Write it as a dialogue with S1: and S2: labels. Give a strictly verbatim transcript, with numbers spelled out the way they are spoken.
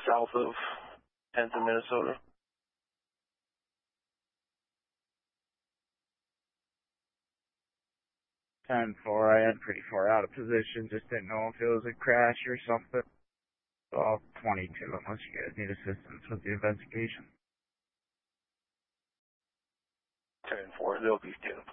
S1: south of tenth in Minnesota.
S2: ten four, I am pretty far out of position. Just didn't know if it was a crash or something. So I'll twenty-two unless you guys need assistance with the investigation.
S1: ten four, they'll be two.